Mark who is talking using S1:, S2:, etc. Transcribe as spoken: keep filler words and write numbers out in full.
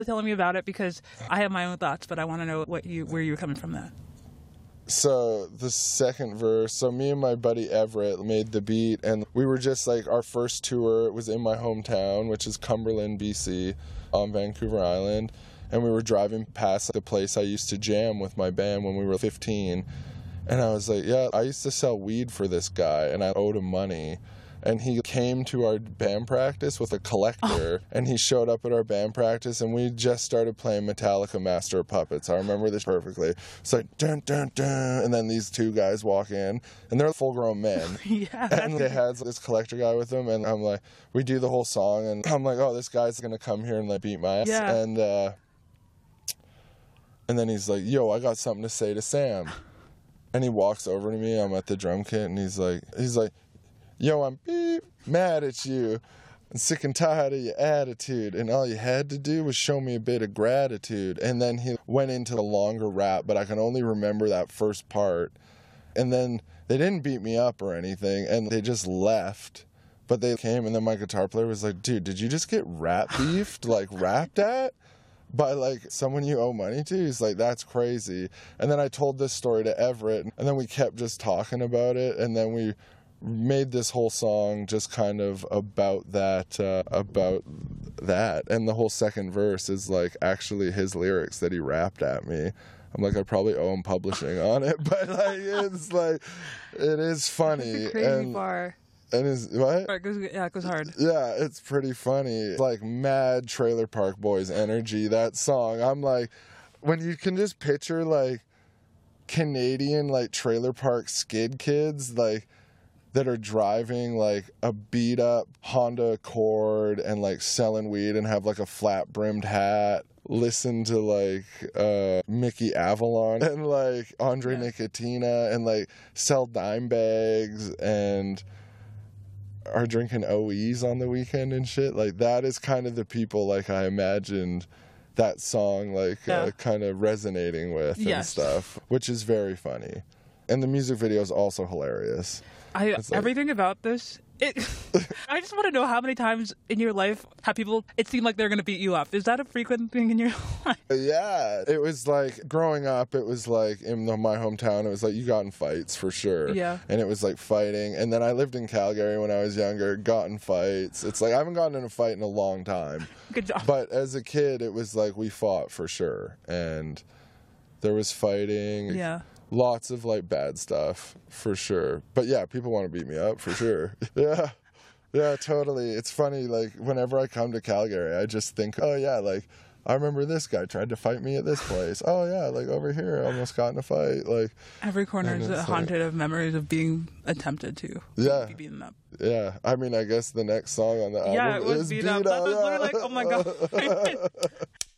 S1: telling me about it because I have my own thoughts, but I want to know what you where you were coming from that.
S2: So the second verse, so me and my buddy Everett made the beat, and we were just like, our first tour, it was in my hometown, which is Cumberland, B C, on Vancouver Island, and we were driving past the place I used to jam with my band when we were fifteen, and I was like, yeah, I used to sell weed for this guy, and I owed him money. And he came to our band practice with a collector, and he showed up at our band practice, and we just started playing Metallica Master of Puppets. I remember this perfectly. It's like, dun, dun, dun, and then these two guys walk in, and they're full-grown men.
S1: Yeah.
S2: And they had this collector guy with them, and I'm like, we do the whole song, and I'm like, oh, this guy's going to come here and like beat my ass.
S1: Yeah.
S2: And, uh, and then he's like, yo, I got something to say to Sam. And he walks over to me, I'm at the drum kit, and he's like, he's like, yo, I'm beep, mad at you. I'm sick and tired of your attitude. And all you had to do was show me a bit of gratitude. And then he went into the longer rap, but I can only remember that first part. And then they didn't beat me up or anything, and they just left. But they came, and then my guitar player was like, dude, did you just get rap beefed, like rapped at? By like someone you owe money to? He's like, that's crazy. And then I told this story to Everett, and then we kept just talking about it, and then we made this whole song just kind of about that, uh, about that. And the whole second verse is like actually his lyrics that he rapped at me. I'm like, I probably owe him publishing on it, but like, it's like, it is funny.
S1: It's a crazy
S2: and,
S1: bar.
S2: And is what?
S1: It goes, yeah, it goes hard.
S2: Yeah, it's pretty funny. It's like mad Trailer Park Boys energy, that song. I'm like, when you can just picture like Canadian like trailer park skid kids, like, that are driving like a beat up Honda Accord and like selling weed and have like a flat brimmed hat, listen to like uh, Mickey Avalon and like Andre
S1: yeah.
S2: Nicotina and like sell dime bags and are drinking O Es on the weekend and shit. Like that is kind of the people like I imagined that song like
S1: yeah.
S2: uh, kind of resonating with
S1: yes.
S2: and stuff, which is very funny. And the music video is also hilarious.
S1: I
S2: like,
S1: everything about this, it, I just want to know how many times in your life have people, it seemed like they're going to beat you up. Is that a frequent thing in your life?
S2: Yeah. It was like, growing up, it was like, in the, my hometown, it was like, you got in fights for sure.
S1: Yeah.
S2: And it was like fighting. And then I lived in Calgary when I was younger, got in fights. It's like, I haven't gotten in a fight in a long time.
S1: Good job.
S2: But as a kid, it was like, we fought for sure. And there was fighting.
S1: Yeah.
S2: Lots of like bad stuff for sure. But yeah, people want to beat me up for sure. Yeah. Yeah, totally. It's funny, like whenever I come to Calgary, I just think, oh yeah, like I remember this guy tried to fight me at this place. Oh yeah, like over here I almost got in a fight. Like
S1: every corner is haunted
S2: like,
S1: of memories of being attempted to
S2: yeah.
S1: be beaten up.
S2: Yeah. I mean, I guess the next song on the album
S1: yeah, it was
S2: is
S1: beat,
S2: beat
S1: up.
S2: up.
S1: That was
S2: yeah.
S1: literally like, oh my god.